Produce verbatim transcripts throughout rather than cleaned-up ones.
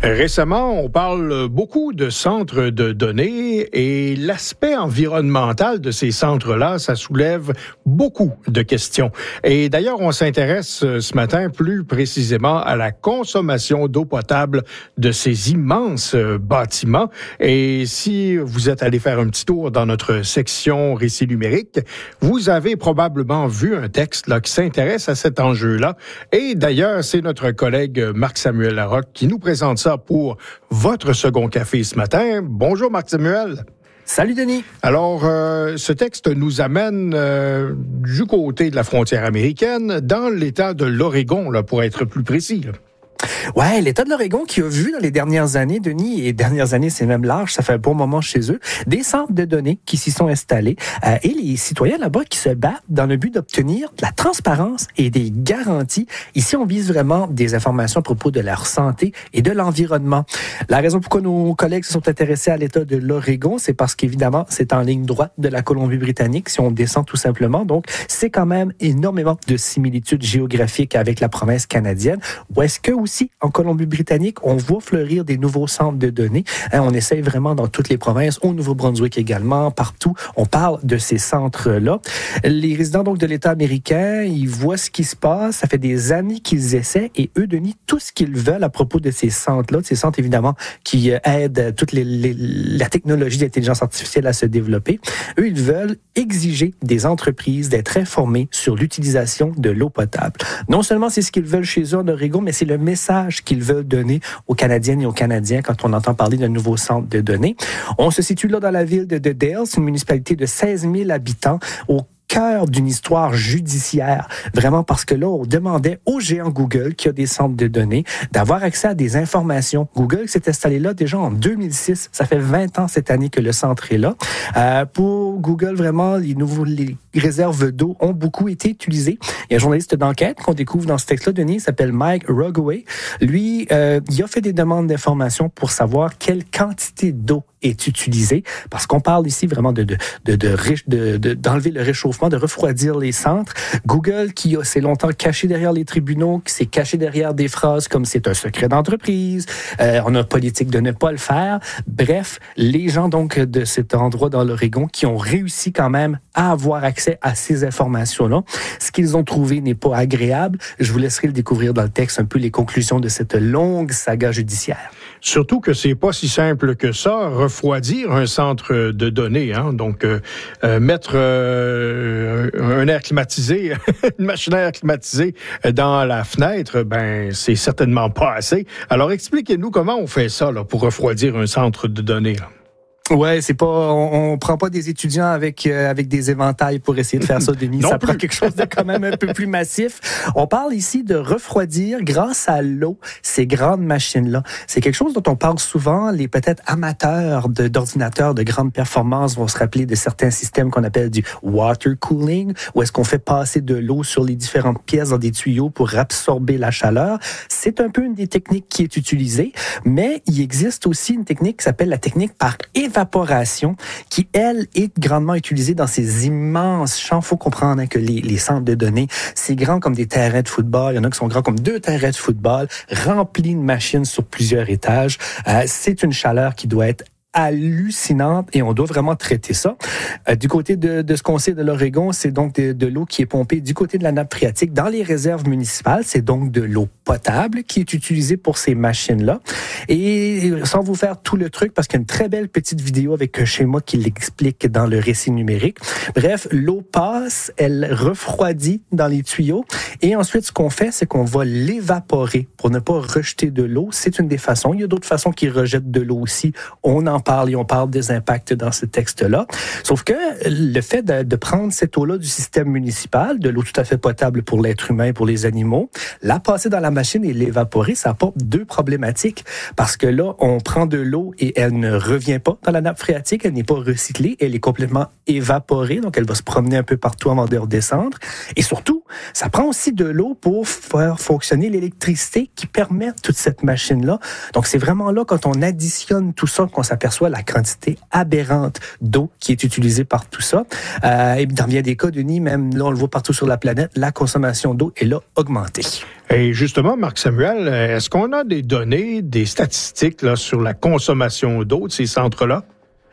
Récemment, on parle beaucoup de centres de données et l'aspect environnemental de ces centres-là, ça soulève beaucoup de questions. Et d'ailleurs, on s'intéresse ce matin plus précisément à la consommation d'eau potable de ces immenses bâtiments. Et si vous êtes allé faire un petit tour dans notre section récit numérique, vous avez probablement vu un texte là qui s'intéresse à cet enjeu-là. Et d'ailleurs, c'est notre collègue Marc-Samuel Larocque qui nous présente ça pour votre second café ce matin. Bonjour Marc-Samuel. Salut Denis. Alors, euh, ce texte nous amène euh, du côté de la frontière américaine, dans l'État de l'Oregon, là, pour être plus précis, là. Ouais, l'État de l'Oregon qui a vu dans les dernières années, Denis, et dernières années, c'est même large, ça fait un bon moment chez eux, des centres de données qui s'y sont installés euh, et les citoyens là-bas qui se battent dans le but d'obtenir de la transparence et des garanties. Ici, on vise vraiment des informations à propos de leur santé et de l'environnement. La raison pourquoi nos collègues se sont intéressés à l'État de l'Oregon, c'est parce qu'évidemment, c'est en ligne droite de la Colombie-Britannique, si on descend tout simplement. Donc, c'est quand même énormément de similitudes géographiques avec la province canadienne. Ou est-ce que aussi, en Colombie-Britannique, on voit fleurir des nouveaux centres de données. Hein, on essaye vraiment dans toutes les provinces, au Nouveau-Brunswick également, partout. On parle de ces centres-là. Les résidents donc de l'État américain, ils voient ce qui se passe. Ça fait des années qu'ils essaient et eux, Denis, tout ce qu'ils veulent à propos de ces centres-là, de ces centres évidemment qui aident toute les, les, la technologie d'intelligence artificielle à se développer. Eux, ils veulent exiger des entreprises d'être informées sur l'utilisation de l'eau potable. Non seulement c'est ce qu'ils veulent chez eux en Oregon, mais c'est le message qu'ils veulent donner aux Canadiennes et aux Canadiens quand on entend parler d'un nouveau centre de données. On se situe là dans la ville de Dale, c'est une municipalité de seize mille habitants, au cœur d'une histoire judiciaire. Vraiment parce que là, on demandait au géant Google, qui a des centres de données, d'avoir accès à des informations. Google s'est installé là déjà en deux mille six. Ça fait vingt ans cette année que le centre est là. Euh, pour Google, vraiment, les nouveaux, les réserves d'eau ont beaucoup été utilisées. Il y a un journaliste d'enquête qu'on découvre dans ce texte-là, Denis, il s'appelle Mike Rugaway. Lui, euh, il a fait des demandes d'informations pour savoir quelle quantité d'eau est utilisée, parce qu'on parle ici vraiment de, de, de, de, de, de, d'enlever le réchauffement, de refroidir les centres. Google, qui a, s'est longtemps caché derrière les tribunaux, qui s'est caché derrière des phrases comme c'est un secret d'entreprise, euh, on a politique de ne pas le faire. Bref, les gens donc de cet endroit dans l'Oregon qui ont réussi quand même à avoir accès à ces informations-là. Ce qu'ils ont trouvé n'est pas agréable. Je vous laisserai le découvrir dans le texte, un peu les conclusions de cette longue saga judiciaire. Surtout que c'est pas si simple que ça, refroidir un centre de données, hein. Donc, euh, euh, mettre euh, un air climatisé, une machine à air climatisée dans la fenêtre, ben, c'est certainement pas assez. Alors, expliquez-nous comment on fait ça, là, pour refroidir un centre de données, là. Ouais, c'est pas, on, on prend pas des étudiants avec euh, avec des éventails pour essayer de faire ça, Denis. Ça prend quelque chose de quand même un peu plus massif. On parle ici de refroidir grâce à l'eau ces grandes machines-là. C'est quelque chose dont on parle souvent. Les peut-être amateurs de, d'ordinateurs de grande performance vont se rappeler de certains systèmes qu'on appelle du water cooling, où est-ce qu'on fait passer de l'eau sur les différentes pièces dans des tuyaux pour absorber la chaleur. C'est un peu une des techniques qui est utilisée, mais il existe aussi une technique qui s'appelle la technique par évaporation. Évaporation, qui, elle, est grandement utilisée dans ces immenses champs. Il faut comprendre hein, que les, les centres de données, c'est grand comme des terrains de football. Il y en a qui sont grands comme deux terrains de football, remplis de machines sur plusieurs étages. Euh, c'est une chaleur qui doit être hallucinante et on doit vraiment traiter ça. Euh, du côté de, de ce qu'on sait de l'Oregon, c'est donc de, de l'eau qui est pompée du côté de la nappe phréatique dans les réserves municipales. C'est donc de l'eau potable qui est utilisée pour ces machines-là. Et sans vous faire tout le truc, parce qu'il y a une très belle petite vidéo avec un schéma qui l'explique dans le récit numérique. Bref, l'eau passe, elle refroidit dans les tuyaux et ensuite, ce qu'on fait, c'est qu'on va l'évaporer pour ne pas rejeter de l'eau. C'est une des façons. Il y a d'autres façons qui rejettent de l'eau aussi. On en parle et on parle des impacts dans ce texte-là. Sauf que le fait de, de prendre cette eau-là du système municipal, de l'eau tout à fait potable pour l'être humain et pour les animaux, la passer dans la machine et l'évaporer, ça apporte deux problématiques. Parce que là, on prend de l'eau et elle ne revient pas dans la nappe phréatique, elle n'est pas recyclée, elle est complètement évaporée, donc elle va se promener un peu partout avant de redescendre. Et surtout, ça prend aussi de l'eau pour faire fonctionner l'électricité qui permet toute cette machine-là. Donc c'est vraiment là, quand on additionne tout ça, qu'on s'aperçoit s'aperçoit la quantité aberrante d'eau qui est utilisée par tout ça. Euh, et dans bien des cas, Denis, même là, on le voit partout sur la planète, la consommation d'eau est là augmentée. Et justement, Marc Samuel, est-ce qu'on a des données, des statistiques là, sur la consommation d'eau de ces centres-là?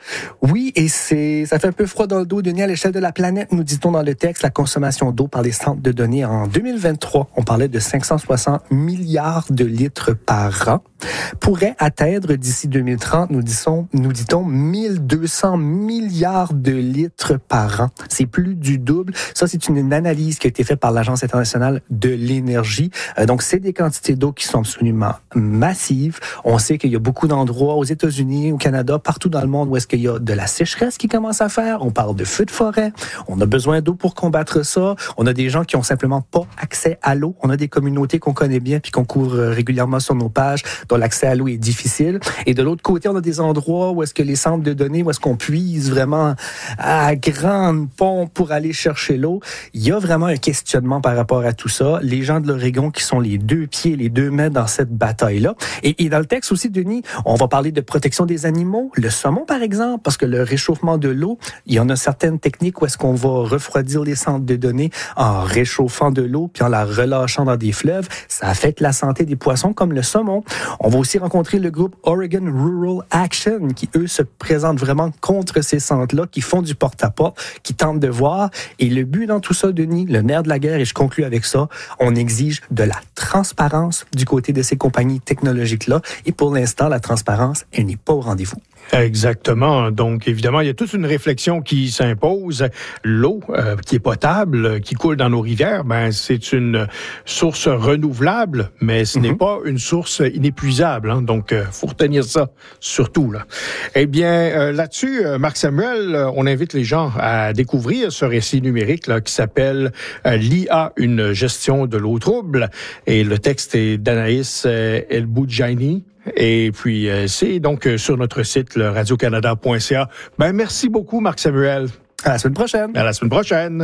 Oui, et c'est, ça fait un peu froid dans le dos, Denis, à l'échelle de la planète, nous dit-on dans le texte, la consommation d'eau par les centres de données en deux mille vingt-trois, on parlait de cinq cent soixante milliards de litres par an, pourrait atteindre d'ici deux mille trente, nous disons, nous dit-on, mille deux cents milliards de litres par an. C'est plus du double. Ça, c'est une, une analyse qui a été faite par l'Agence internationale de l'énergie. Euh, donc, c'est des quantités d'eau qui sont absolument massives. On sait qu'il y a beaucoup d'endroits aux États-Unis, au Canada, partout dans le monde où est-ce qu'il y a de la sécheresse qui commence à faire. On parle de feux de forêt. On a besoin d'eau pour combattre ça. On a des gens qui ont simplement pas accès à l'eau. On a des communautés qu'on connaît bien puis qu'on couvre régulièrement sur nos pages dont l'accès à l'eau est difficile. Et de l'autre côté, on a des endroits où est-ce que les centres de données, où est-ce qu'on puise vraiment à grande pompe pour aller chercher l'eau. Il y a vraiment un questionnement par rapport à tout ça. Les gens de l'Oregon qui sont les deux pieds, les deux mains dans cette bataille-là. Et, et dans le texte aussi, Denis, on va parler de protection des animaux. Le saumon, par exemple, parce que le réchauffement de l'eau, il y en a certaines techniques où est-ce qu'on va refroidir les centres de données en réchauffant de l'eau puis en la relâchant dans des fleuves. Ça affecte la santé des poissons comme le saumon. On va aussi rencontrer le groupe Oregon Rural Action qui, eux, se présentent vraiment contre ces centres-là, qui font du porte-à-porte, qui tentent de voir. Et le but dans tout ça, Denis, le nerf de la guerre, et je conclue avec ça, on exige de la transparence du côté de ces compagnies technologiques-là. Et pour l'instant, la transparence, elle n'est pas au rendez-vous. Exactement. Donc, évidemment, il y a toute une réflexion qui s'impose. L'eau euh, qui est potable, qui coule dans nos rivières, ben c'est une source renouvelable, mais ce mm-hmm. n'est pas une source inépuisable. Hein. Donc, euh, faut retenir ça, surtout. Là. Eh bien, euh, là-dessus, euh, Marc Samuel, euh, on invite les gens à découvrir ce récit numérique là, qui s'appelle euh, l'I A, une gestion de l'eau trouble. Et le texte est d'Anaïs euh, El-Boudjaini. Et puis, euh, c'est donc euh, sur notre site, le radio canada point c a. Ben, merci beaucoup, Marc Samuel. À la semaine prochaine. À la semaine prochaine.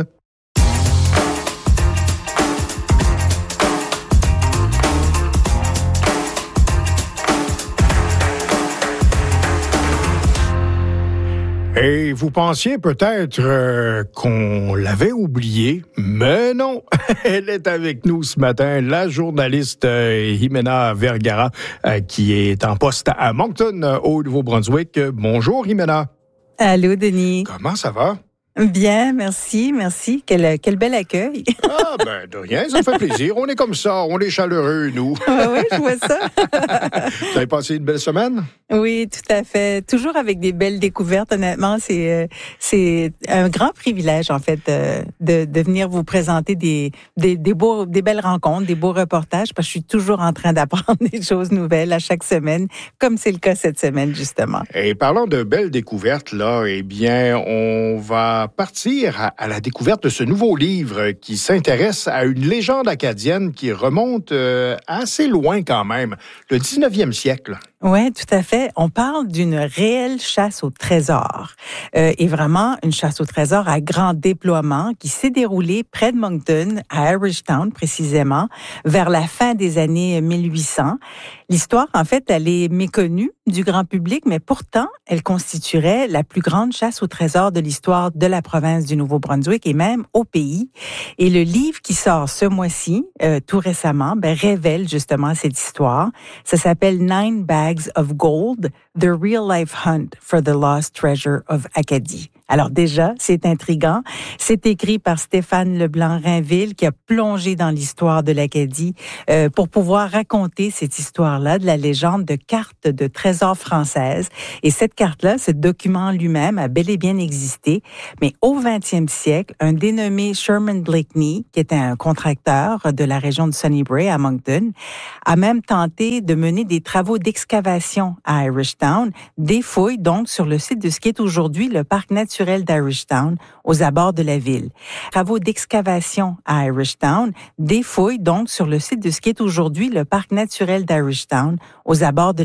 Et vous pensiez peut-être euh, qu'on l'avait oublié, mais non. Elle est avec nous ce matin, la journaliste euh, Jimena Vergara, euh, qui est en poste à Moncton, euh, au Nouveau-Brunswick. Bonjour, Jimena. Allô, Denis. Comment ça va? Bien, merci, merci. Quel, quel bel accueil. Ah, ben, de rien, ça fait plaisir. On est comme ça, on est chaleureux, nous. Oui, oui, je vois ça. Vous avez passé une belle semaine? Oui, tout à fait. Toujours avec des belles découvertes, honnêtement. C'est, c'est un grand privilège, en fait, de, de venir vous présenter des, des, des, beaux, des belles rencontres, des beaux reportages, parce que je suis toujours en train d'apprendre des choses nouvelles à chaque semaine, comme c'est le cas cette semaine, justement. Et parlant de belles découvertes, là, eh bien, on va partir à, à la découverte de ce nouveau livre qui s'intéresse à une légende acadienne qui remonte euh, assez loin quand même, le dix-neuvième siècle. Oui, tout à fait. On parle d'une réelle chasse au trésor. Euh, et vraiment, une chasse au trésor à grand déploiement qui s'est déroulée près de Moncton, à Irishtown précisément, vers la fin des années mille huit cents. L'histoire, en fait, elle est méconnue du grand public, mais pourtant, elle constituerait la plus grande chasse au trésor de l'histoire de la province du Nouveau-Brunswick et même au pays. Et le livre qui sort ce mois-ci, euh, tout récemment, ben, révèle justement cette histoire. Ça s'appelle Nine Bags of Gold, The Real Life Hunt for the Lost Treasure of Acadie. Alors déjà, c'est intriguant. C'est écrit par Stéphane Leblanc-Rainville qui a plongé dans l'histoire de l'Acadie euh, pour pouvoir raconter cette histoire-là de la légende de cartes de trésors françaises. Et cette carte-là, ce document lui-même a bel et bien existé. Mais au vingtième siècle, un dénommé Sherman Blakeney, qui était un contracteur de la région de Sunnybray à Moncton, a même tenté de mener des travaux d'excavation à Irishtown, des fouilles donc sur le site de ce qui est aujourd'hui le parc naturel d'Irishtown, aux abords de la ville. Travaux d'excavation à Irishtown, des fouilles donc sur le site de ce qui est aujourd'hui le parc naturel d'Irishtown, aux abords de